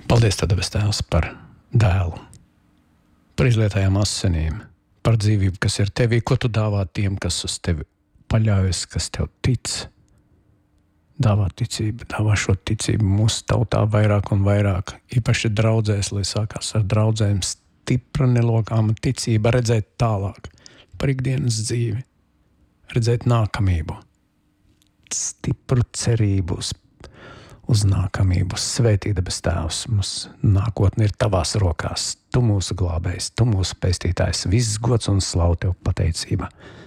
Paldies, Tev, debes Tēvs, par dēlu, par izlietajām asinīm, par dzīvību, kas ir Tevī, ko Tu dāvā tiem, kas uz Tevi paļaujas, kas Tev tic. Dāvā ticību, dāvā šo ticību mūsu tautā vairāk un vairāk, īpaši draudzēs, lai sākās ar draudzēm stipra nelokāma ticība, redzēt tālāk par ikdienas dzīvi, redzēt nākamību, stipru cerību uz nākamību. Svētī, debes Tēvs, mūsu nākotne ir Tavās rokās. Tu mūsu glābējs, Tu mūsu pestītājs, viss gods un slavu Tev, pateicība